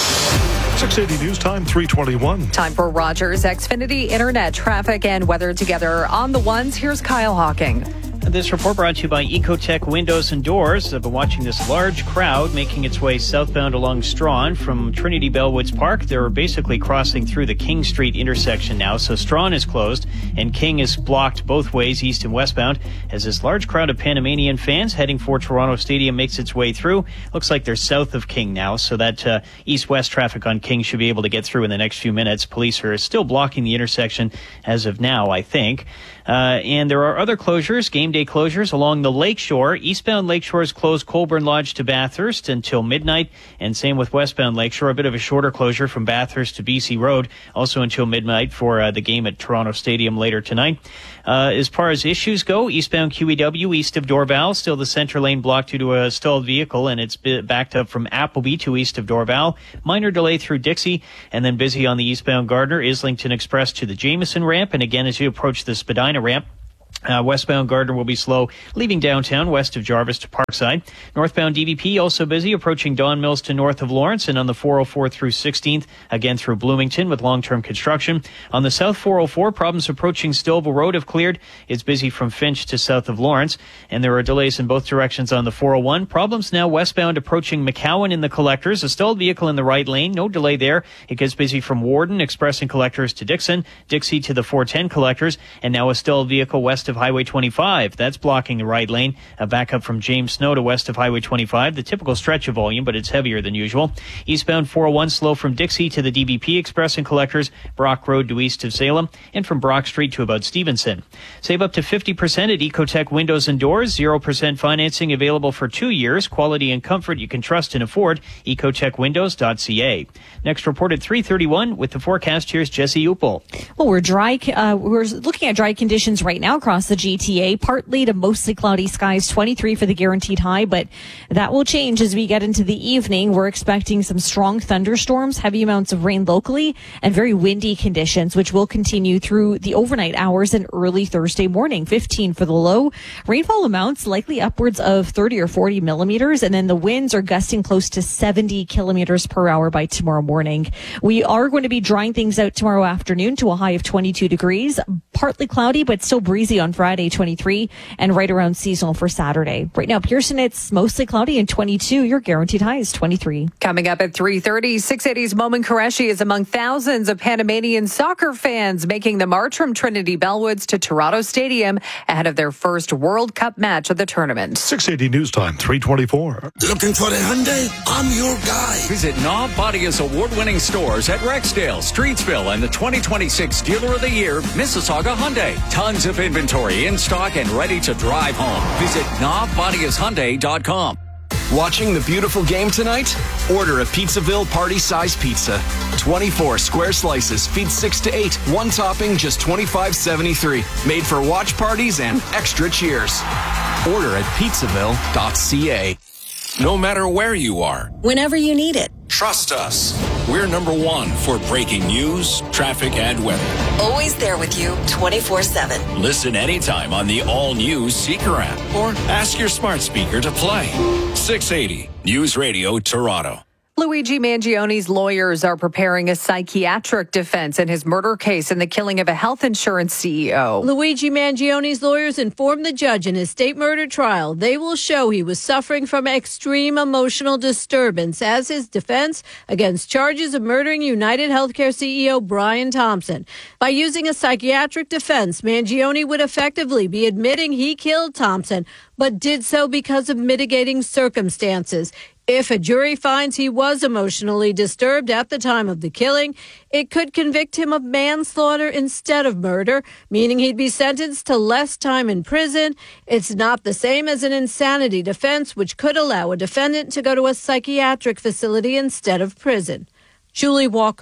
six eighty News Time, three twenty-one. Time for Rogers Xfinity Internet traffic and weather together on the ones. Here's Kyle Hawking. This report brought to you by Ecotech Windows and Doors. I've been watching this large crowd making its way southbound along Strawn from Trinity Bellwoods Park. They're basically crossing through the King Street intersection now, so Strawn is closed and King is blocked both ways, east and westbound, as this large crowd of Panamanian fans heading for Toronto Stadium makes its way through. Looks like they're south of King now, so that uh, east-west traffic on King should be able to get through in the next few minutes. Police are still blocking the intersection as of now, I think. Uh, and there are other closures, game day closures along the Lakeshore. Eastbound Lakeshore is closed Colborne Lodge to Bathurst until midnight, and same with westbound Lakeshore, a bit of a shorter closure from Bathurst to B C Road, also until midnight for uh, the game at Toronto Stadium later tonight. Uh, as far as issues go, eastbound Q E W east of Dorval, still the center lane blocked due to a stalled vehicle, and it's backed up from Appleby to east of Dorval. Minor delay through Dixie, and then busy on the eastbound Gardner, Islington Express to the Jameson ramp, and again as you approach the Spadina ramp. Uh, westbound Gardner will be slow, leaving downtown west of Jarvis to Parkside. Northbound D V P also busy, approaching Don Mills to north of Lawrence, and on the four oh four through sixteenth, again through Bloomington with long-term construction. On the south four oh four, problems approaching Stouffville Road have cleared. It's busy from Finch to south of Lawrence, and there are delays in both directions on the four oh one. Problems now westbound approaching McCowan in the collectors. A stalled vehicle in the right lane, no delay there. It gets busy from Warden, expressing collectors to Dixon, Dixie to the four ten collectors, and now a stalled vehicle west of Highway twenty-five. That's blocking the right lane. A backup from James Snow to west of Highway twenty-five. The typical stretch of volume, but it's heavier than usual. Eastbound four oh one slow from Dixie to the D B P Express and collectors, Brock Road to east of Salem, and from Brock Street to about Stevenson. Save up to fifty percent at Ecotech Windows and Doors. zero percent financing available for two years. Quality and comfort you can trust and afford. ecotech windows dot c a. Next report at three thirty-one with the forecast. Here's Jesse Upel. Well, we're dry. Uh, we're looking at dry conditions right now across the G T A. Partly to mostly cloudy skies, twenty-three for the guaranteed high, but that will change as we get into the evening. We're expecting some strong thunderstorms, heavy amounts of rain locally, and very windy conditions, which will continue through the overnight hours and early Thursday morning. fifteen for the low. Rainfall amounts likely upwards of thirty or forty millimeters, and then the winds are gusting close to seventy kilometers per hour by tomorrow morning. We are going to be drying things out tomorrow afternoon to a high of twenty-two degrees. Partly cloudy, but still breezy on Friday, twenty-three, and right around seasonal for Saturday. Right now, Pearson, it's mostly cloudy and twenty-two. Your guaranteed high is twenty-three. Coming up at three thirty, six eighty's Momin Qureshi is among thousands of Panamanian soccer fans making the march from Trinity Bellwoods to Toronto Stadium ahead of their first World Cup match of the tournament. six eighty News Time, three twenty-four. Looking for a Hyundai? I'm your guy. Visit Knob Badia's award-winning stores at Rexdale, Streetsville, and the twenty twenty-six Dealer of the Year, Mississauga Hyundai. Tons of inventory in stock and ready to drive home. Visit knob badias hyundai dot com. Watching the beautiful game tonight? Order a Pizzaville party-size pizza. twenty-four square slices, feed six to eight. One topping, just twenty-five seventy-three. Made for watch parties and extra cheers. Order at pizzaville dot c a. No matter where you are, whenever you need it. Trust us. We're number one for breaking news, traffic, and weather. Always there with you twenty-four seven. Listen anytime on the all-new Seeker app or ask your smart speaker to play. six eighty News Radio Toronto. Luigi Mangioni's lawyers are preparing a psychiatric defense in his murder case in the killing of a health insurance C E O. Luigi Mangioni's lawyers informed the judge in his state murder trial they will show he was suffering from extreme emotional disturbance as his defense against charges of murdering United Healthcare C E O Brian Thompson. By using a psychiatric defense, Mangioni would effectively be admitting he killed Thompson, but did so because of mitigating circumstances. If a jury finds he was emotionally disturbed at the time of the killing, it could convict him of manslaughter instead of murder, meaning he'd be sentenced to less time in prison. It's not the same as an insanity defense, which could allow a defendant to go to a psychiatric facility instead of prison. Julie Walker,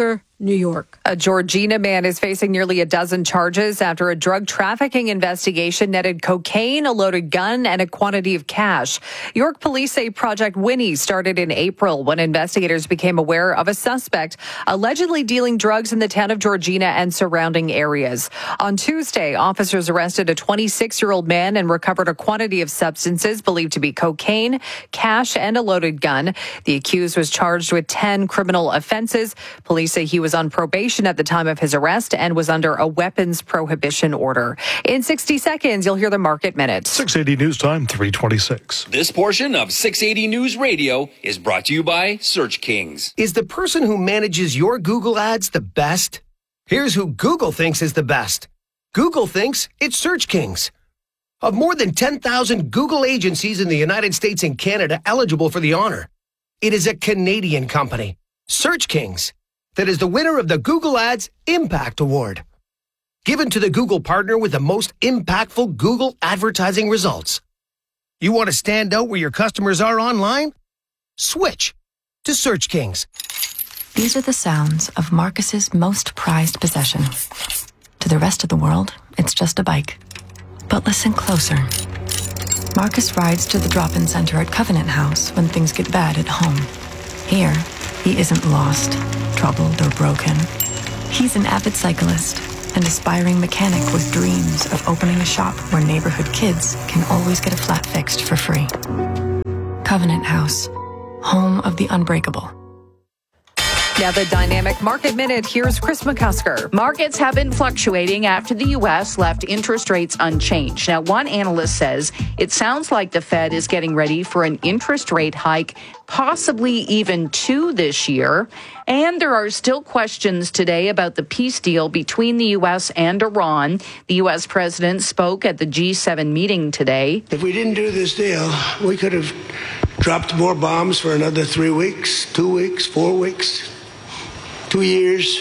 New York. A Georgina man is facing nearly a dozen charges after a drug trafficking investigation netted cocaine, a loaded gun, and a quantity of cash. York police say Project Winnie started in April when investigators became aware of a suspect allegedly dealing drugs in the town of Georgina and surrounding areas. On Tuesday, officers arrested a twenty-six-year-old man and recovered a quantity of substances believed to be cocaine, cash, and a loaded gun. The accused was charged with ten criminal offenses. Police say he was on probation at the time of his arrest and was under a weapons prohibition order. In sixty seconds, you'll hear the Market Minute. six eighty News Time, three twenty-six. This portion of six eighty News Radio is brought to you by Search Kings. Is the person who manages your Google ads the best? Here's who Google thinks is the best. Google thinks it's Search Kings. Of more than ten thousand Google agencies in the United States and Canada eligible for the honor, it is a Canadian company, Search Kings, that is the winner of the Google Ads Impact Award, given to the Google partner with the most impactful Google advertising results. You want to stand out where your customers are online? Switch to Search Kings. These are the sounds of Marcus's most prized possession. To the rest of the world, it's just a bike. But listen closer. Marcus rides to the drop-in center at Covenant House when things get bad at home. Here, he isn't lost, troubled, or broken. He's an avid cyclist, an aspiring mechanic with dreams of opening a shop where neighborhood kids can always get a flat fixed for free. Covenant House, home of the unbreakable. Now the Dynamic Market Minute. Here's Chris McCusker. Markets have been fluctuating after the U S left interest rates unchanged. Now, one analyst says it sounds like the Fed is getting ready for an interest rate hike, possibly even two this year. And there are still questions today about the peace deal between the U S and Iran. The U S president spoke at the G seven meeting today. If we didn't do this deal, we could have dropped more bombs for another three weeks, two weeks, four weeks. Two years,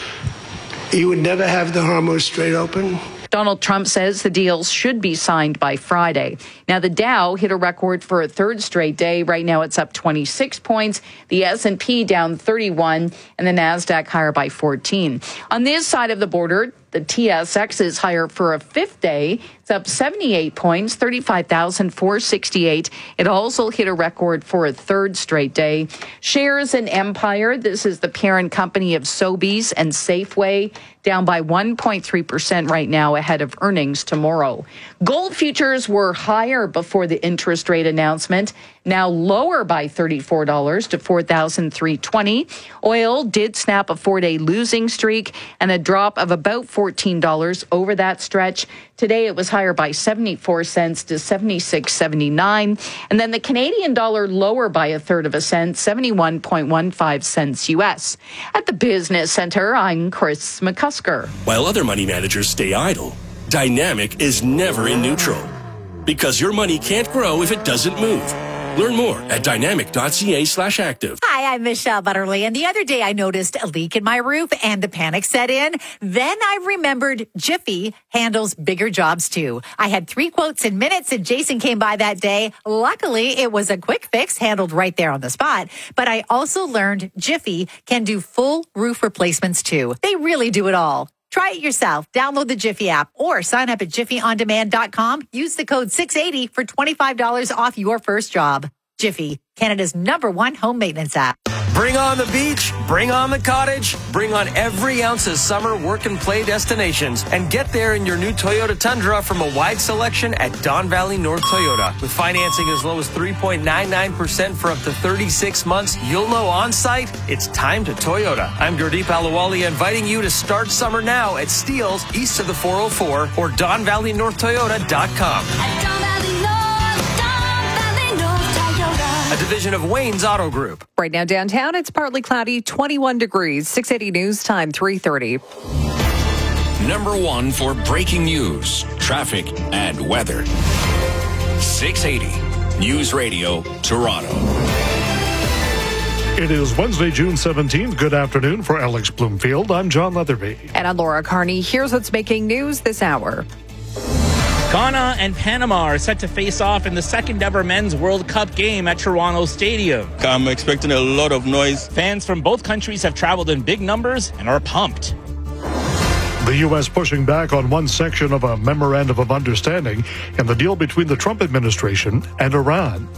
you would never have the Hormuz Strait open. Donald Trump says the deals should be signed by Friday. Now, the Dow hit a record for a third straight day. Right now, it's up twenty-six points. The S and P down thirty-one, and the NASDAQ higher by fourteen. On this side of the border, the T S X is higher for a fifth day. It's up seventy-eight points, thirty-five thousand four hundred sixty-eight. It also hit a record for a third straight day. Shares in Empire, this is the parent company of Sobeys and Safeway, down by one point three percent right now ahead of earnings tomorrow. Gold futures were higher before the interest rate announcement, now lower by thirty-four dollars to four thousand three hundred twenty dollars. Oil did snap a four-day losing streak and a drop of about fourteen dollars over that stretch. Today it was higher by seventy-four cents to seventy-six seventy-nine. And then the Canadian dollar lower by a third of a cent, seventy-one point one five cents U S. At the Business Center, I'm Chris McCusker. While other money managers stay idle, Dynamic is never in neutral. Because your money can't grow if it doesn't move. Learn more at dynamic.ca slash active. Hi, I'm Michelle Butterly, and the other day I noticed a leak in my roof and the panic set in. Then I remembered Jiffy handles bigger jobs too. I had three quotes in minutes and Jason came by that day. Luckily, it was a quick fix handled right there on the spot. But I also learned Jiffy can do full roof replacements too. They really do it all. Try it yourself. Download the Jiffy app or sign up at jiffy on demand dot com. Use the code six eighty for twenty-five dollars off your first job. Jiffy, Canada's number one home maintenance app. Bring on the beach, bring on the cottage, bring on every ounce of summer work and play destinations, and get there in your new Toyota Tundra from a wide selection at Don Valley North Toyota. With financing as low as three point nine nine percent for up to thirty-six months, you'll know on site it's time to Toyota. I'm Gurdeep Alawali, inviting you to start summer now at Steeles east of the four oh four or don valley north toyota dot com. A division of Wayne's Auto Group. Right now downtown, it's partly cloudy, twenty-one degrees, six eighty News Time, three thirty. Number one for breaking news, traffic, and weather. six eighty News Radio, Toronto. It is Wednesday, June seventeenth. Good afternoon for Alex Bloomfield. I'm John Leatherby. And I'm Laura Carney. Here's what's making news this hour. Ghana and Panama are set to face off in the second ever Men's World Cup game at Toronto Stadium. I'm expecting a lot of noise. Fans from both countries have traveled in big numbers and are pumped. The U S pushing back on one section of a memorandum of understanding in the deal between the Trump administration and Iran.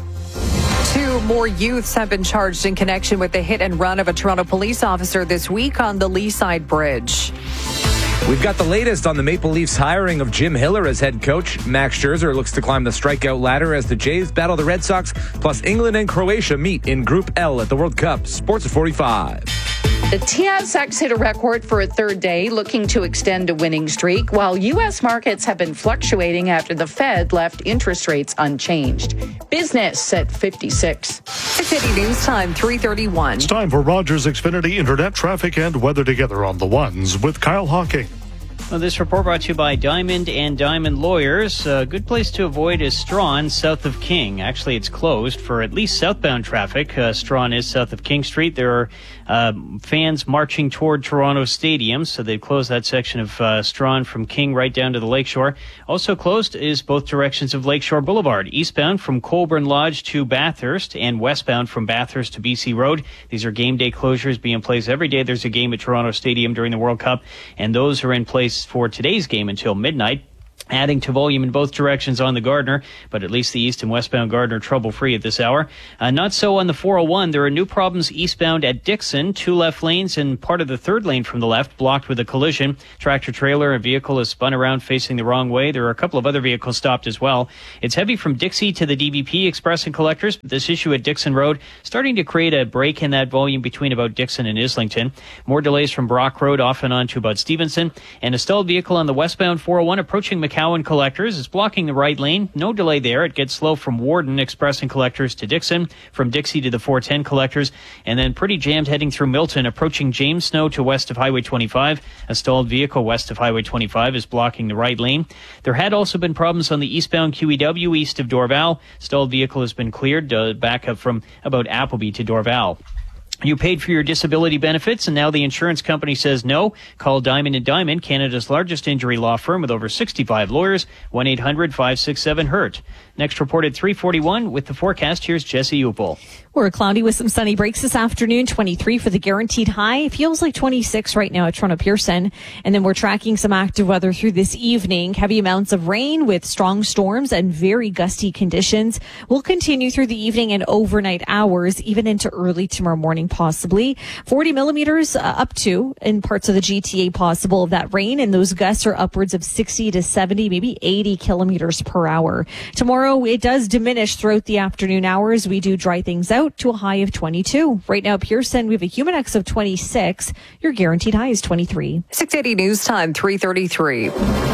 Two more youths have been charged in connection with the hit and run of a Toronto police officer this week on the Leaside Bridge. We've got the latest on the Maple Leafs hiring of Jim Hiller as head coach. Max Scherzer looks to climb the strikeout ladder as the Jays battle the Red Sox, plus England and Croatia meet in Group L at the World Cup. Sports at forty-five. The T S X hit a record for a third day, looking to extend a winning streak, while U S markets have been fluctuating after the Fed left interest rates unchanged. Business at fifty-six. six eighty News Time, three thirty-one. It's time for Rogers Xfinity Internet traffic and weather together on the ones with Kyle Hawking. Well, this report brought to you by Diamond and Diamond Lawyers. A good place to avoid is Strawn, south of King. Actually, it's closed for at least southbound traffic. Uh, Strawn is south of King Street. There are uh, fans marching toward Toronto Stadium, so they've closed that section of uh, Strawn from King right down to the Lakeshore. Also closed is both directions of Lakeshore Boulevard, eastbound from Colburn Lodge to Bathurst and westbound from Bathurst to B C Road. These are game day closures being in place every day. There's a game at Toronto Stadium during the World Cup, and those are in place for today's game until midnight. Adding to volume in both directions on the Gardner, but at least the east and westbound Gardner trouble-free at this hour. Uh, not so on the four oh one. There are new problems eastbound at Dixon. Two left lanes and part of the third lane from the left blocked with a collision. Tractor-trailer and vehicle has spun around facing the wrong way. There are a couple of other vehicles stopped as well. It's heavy from Dixie to the D V P Express and Collectors. This issue at Dixon Road starting to create a break in that volume between about Dixon and Islington. More delays from Brock Road off and on to about Stevenson. And a stalled vehicle on the westbound four oh one approaching McCowan Collectors is blocking the right lane. No delay there. It gets slow from Warden Express and Collectors to Dixon, from Dixie to the four ten Collectors, and then pretty jammed heading through Milton, approaching James Snow to west of Highway twenty-five. A stalled vehicle west of Highway twenty-five is blocking the right lane. There had also been problems on the eastbound Q E W east of Dorval. Stalled vehicle has been cleared to back up from about Appleby to Dorval. You paid for your disability benefits, and now the insurance company says no. Call Diamond and Diamond, Canada's largest injury law firm with over sixty-five lawyers, one eight hundred five six seven hurt. Next report at three forty-one with the forecast. Here's Jesse Upel. We're cloudy with some sunny breaks this afternoon, twenty-three for the guaranteed high. It feels like twenty-six right now at Toronto Pearson. And then we're tracking some active weather through this evening. Heavy amounts of rain with strong storms and very gusty conditions will continue through the evening and overnight hours, even into early tomorrow morning possibly. forty millimeters uh, up to in parts of the G T A possible of that rain, and those gusts are upwards of sixty to seventy, maybe eighty kilometers per hour. Tomorrow it does diminish throughout the afternoon hours. We do dry things out to a high of twenty-two. Right now, Pearson, we have a Humidex of twenty-six. Your guaranteed high is twenty-three. six eighty News Time, three thirty-three.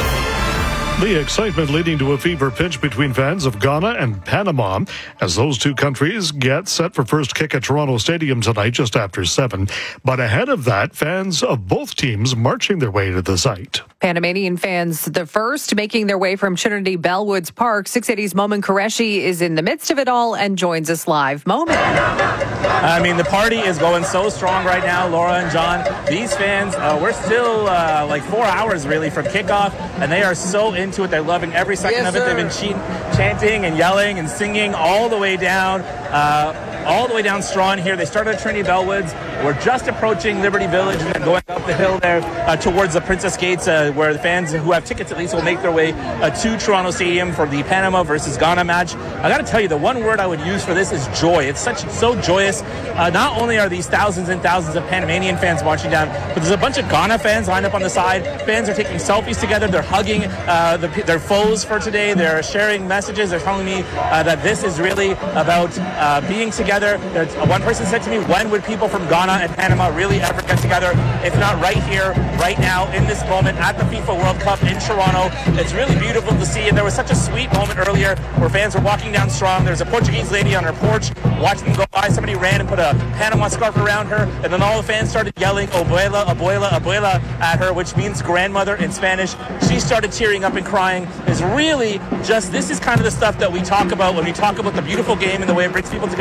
The excitement leading to a fever pitch between fans of Ghana and Panama as those two countries get set for first kick at Toronto Stadium tonight just after seven. But ahead of that, fans of both teams marching their way to the site. Panamanian fans, the first, making their way from Trinity Bellwoods Park. six eighty's Momin Qureshi is in the midst of it all and joins us live. Momin. I mean, the party is going so strong right now, Laura and John. These fans, uh, we're still uh, like four hours really from kickoff, and they are so into it. They're loving every second yes, of it. Sir. They've been che- chanting and yelling and singing all the way down, uh, all the way down Strawn here. They started at Trinity Bellwoods. We're just approaching Liberty Village and then going up the hill there uh, towards the Princess Gates, uh, where the fans who have tickets at least will make their way uh, to Toronto Stadium for the Panama versus Ghana match. I got to tell you, the one word I would use for this is joy. It's such so joyous. Uh, not only are these thousands and thousands of Panamanian fans marching down, but there's a bunch of Ghana fans lined up on the side. Fans are taking selfies together. They're hugging uh, the, their foes for today. They're sharing messages. They're telling me uh, that this is really about uh, being together. There's, uh, one person said to me, when would people from Ghana and Panama really ever get together? If not right here, right now, in this moment at the FIFA World Cup in Toronto. It's really beautiful to see, and there was such a sweet moment earlier where fans were walking down Strong. There's a Portuguese lady on her porch watching them go by. Somebody ran and put a Panama scarf around her, and then all the fans started yelling abuela, abuela, abuela at her, which means grandmother in Spanish. She started tearing up and crying. It's really just, this is kind of the stuff that we talk about when we talk about the beautiful game and the way it brings people together.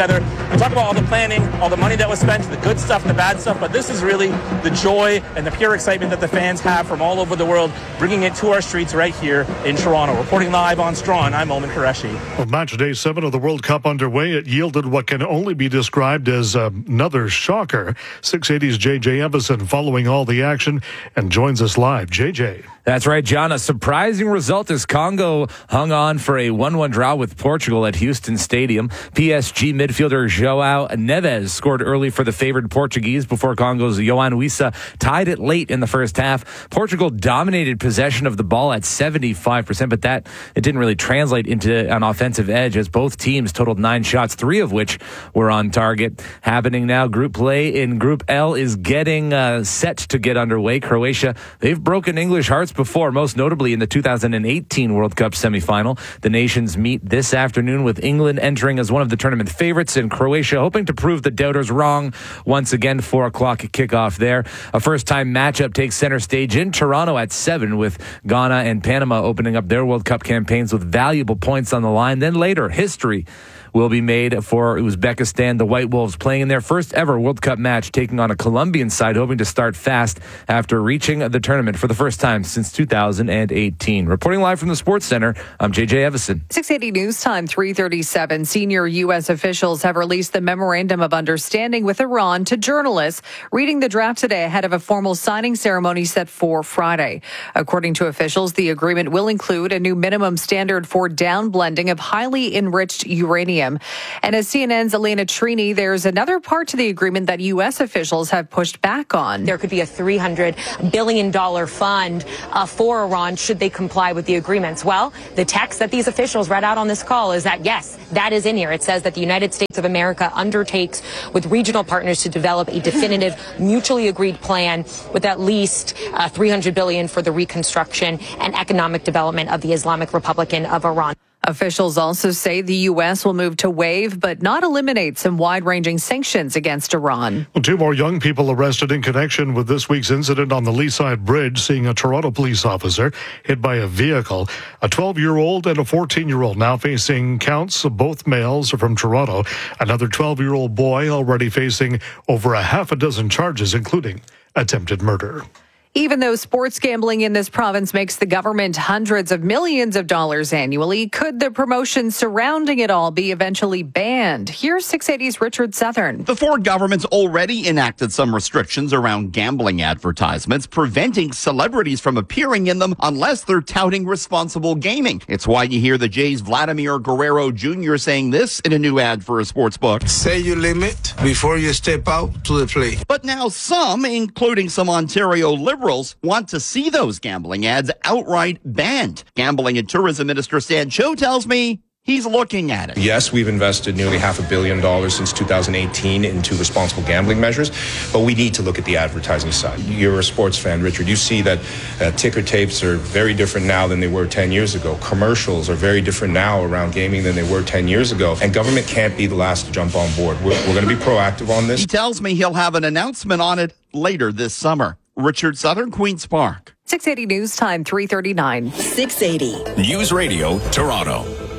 We talk about all the planning, all the money that was spent, the good stuff, the bad stuff, but this is really the joy and the pure excitement that the fans have from all over the world, bringing it to our streets right here in Toronto. Reporting live on Strawn, I'm Omen Qureshi. Well, match day seven of the World Cup underway. It yielded what can only be described as uh, another shocker. six eighty's J J Evison following all the action and joins us live. J J. That's right, John. A surprising result as Congo hung on for a one one draw with Portugal at Houston Stadium. P S G midfielder João Neves scored early for the favored Portuguese before Congo's Yohan Wissa tied it late in the first half. Portugal dominated possession of the ball at seventy-five percent, but that it didn't really translate into an offensive edge as both teams totaled nine shots, three of which were on target. Happening now, group play in Group L is getting uh, set to get underway. Croatia, they've broken English hearts before, most notably in the two thousand eighteen World Cup semifinal. The nations meet this afternoon with England entering as one of the tournament favorites and Croatia hoping to prove the doubters wrong once again. Four o'clock kickoff there. A first-time matchup takes center stage in Toronto at seven with Ghana and Panama opening up their World Cup campaigns with valuable points on the line. Then later, history will be made for Uzbekistan, the White Wolves playing in their first ever World Cup match, taking on a Colombian side hoping to start fast after reaching the tournament for the first time since two thousand eighteen. Reporting live from the Sports Center, I'm J J Evison. six eighty News Time, three thirty-seven. Senior U S officials have released the Memorandum of Understanding with Iran to journalists, reading the draft today ahead of a formal signing ceremony set for Friday. According to officials, the agreement will include a new minimum standard for downblending of highly enriched uranium. And as C N N's Elena Trini, there's another part to the agreement that U S officials have pushed back on. There could be a three hundred billion dollars fund uh, for Iran should they comply with the agreements. Well, the text that these officials read out on this call is that, yes, that is in here. It says that the United States of America undertakes with regional partners to develop a definitive, mutually agreed plan with at least uh, three hundred billion dollars for the reconstruction and economic development of the Islamic Republic of Iran. Officials also say the U S will move to waive but not eliminate some wide-ranging sanctions against Iran. Well, two more young people arrested in connection with this week's incident on the Leaside Bridge, seeing a Toronto police officer hit by a vehicle. A twelve-year-old and a fourteen-year-old now facing counts, both males are from Toronto. Another twelve-year-old boy already facing over a half a dozen charges, including attempted murder. Even though sports gambling in this province makes the government hundreds of millions of dollars annually, could the promotion surrounding it all be eventually banned? Here's six eighty's Richard Southern. The Ford government's already enacted some restrictions around gambling advertisements, preventing celebrities from appearing in them unless they're touting responsible gaming. It's why you hear the Jays' Vladimir Guerrero Junior saying this in a new ad for a sports book. Say your limit before you step out to the plate. But now some, including some Ontario Liberals, want to see those gambling ads outright banned. Gambling and Tourism Minister Stan Cho tells me he's looking at it. Yes, we've invested nearly half a billion dollars since two thousand eighteen into responsible gambling measures, but we need to look at the advertising side. You're a sports fan, Richard. You see that uh, ticker tapes are very different now than they were ten years ago. Commercials are very different now around gaming than they were ten years ago, and government can't be the last to jump on board. We're, we're going to be proactive on this. He tells me he'll have an announcement on it later this summer. Richard Southern, Queen's Park. six eighty News Time, three thirty-nine. six eighty. News Radio, Toronto.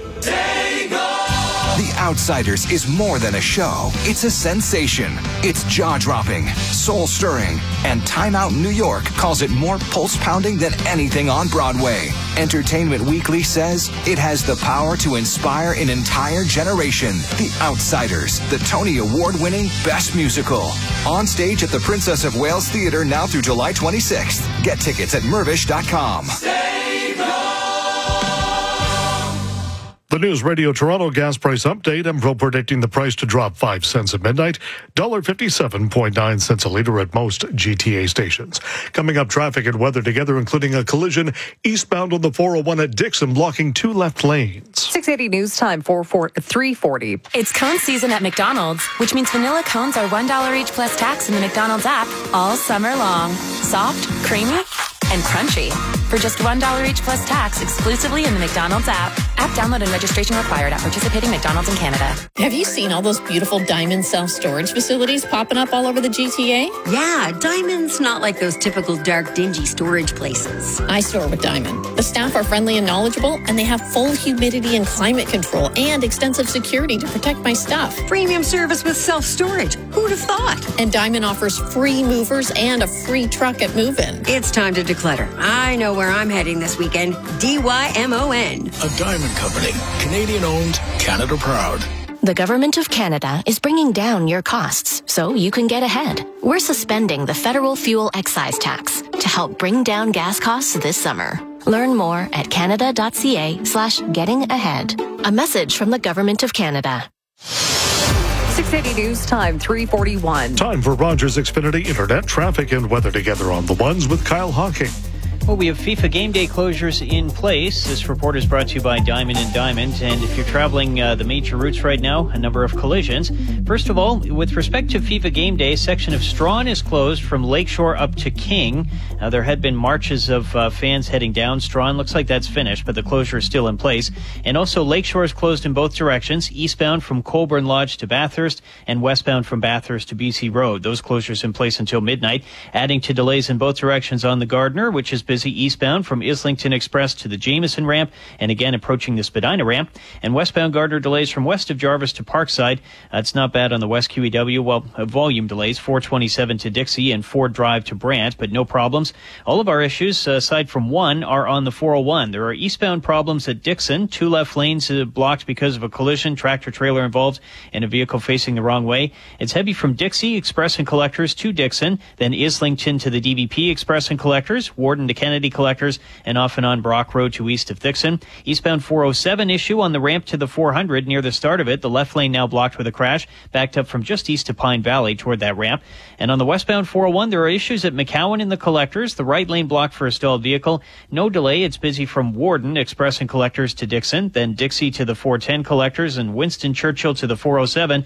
The Outsiders is more than a show. It's a sensation. It's jaw-dropping, soul-stirring, and Time Out New York calls it more pulse-pounding than anything on Broadway. Entertainment Weekly says it has the power to inspire an entire generation. The Outsiders, the Tony Award-winning Best Musical. On stage at the Princess of Wales Theatre now through July twenty-sixth. Get tickets at mervish dot com. The News Radio Toronto gas price update. Enpro predicting the price to drop five cents at midnight. one dollar fifty-seven point nine cents a litre at most G T A stations. Coming up, traffic and weather together, including a collision eastbound on the four oh one at Dixon, blocking two left lanes. six eighty News Time, three forty. It's cone season at McDonald's, which means vanilla cones are one dollar each plus tax in the McDonald's app all summer long. Soft, creamy, and crunchy. For for just one dollar each plus tax exclusively in the McDonald's app. App download and registration required at participating McDonald's in Canada. Have you seen all those beautiful Diamond self-storage facilities popping up all over the G T A? Yeah, Diamond's not like those typical dark, dingy storage places. I store with Diamond. The staff are friendly and knowledgeable, and they have full humidity and climate control and extensive security to protect my stuff. Premium service with self-storage. Who'd have thought? And Diamond offers free movers and a free truck at move-in. It's time to declutter. I know where I'm heading this weekend. D Y M O N. A Diamond Company. Canadian-owned, Canada proud. The Government of Canada is bringing down your costs so you can get ahead. We're suspending the federal fuel excise tax to help bring down gas costs this summer. Learn more at canada.ca slash getting ahead. A message from the Government of Canada. six eighty News Time, three forty-one. Time for Rogers Xfinity Internet traffic and weather together on the ones with Kyle Hawking. Well, we have FIFA game day closures in place. This report is brought to you by Diamond and Diamond. And if you're traveling uh, the major routes right now, a number of collisions. First of all, with respect to FIFA game day, section of Strawn is closed from Lakeshore up to King. Uh, there had been marches of uh, fans heading down Strawn. Looks like that's finished, but the closure is still in place. And also, Lakeshore is closed in both directions, eastbound from Colborne Lodge to Bathurst and westbound from Bathurst to B C Road. Those closures in place until midnight, adding to delays in both directions on the Gardiner, which is busy eastbound from Islington Express to the Jameson ramp, and again approaching the Spadina ramp. And westbound Gardiner delays from west of Jarvis to Parkside. Uh, it's not bad on the West Q E W. Well, uh, volume delays, four twenty-seven to Dixie and Ford Drive to Brant, but no problems. All of our issues, uh, aside from one, are on the four oh one. There are eastbound problems at Dixon. Two left lanes uh, blocked because of a collision, tractor trailer involved, and a vehicle facing the wrong way. It's heavy from Dixie Express and Collectors to Dixon, then Islington to the D V P Express and Collectors, Warden to Kennedy Collectors, and off and on Brock Road to east of Dixon. Eastbound four oh seven issue on the ramp to the four hundred near the start of it. The left lane now blocked with a crash, backed up from just east of Pine Valley toward that ramp. And on the westbound four oh one, there are issues at McCowan in the Collectors. The right lane blocked for a stalled vehicle. No delay. It's busy from Warden Express and Collectors to Dixon, then Dixie to the four ten Collectors, and Winston Churchill to the four oh seven.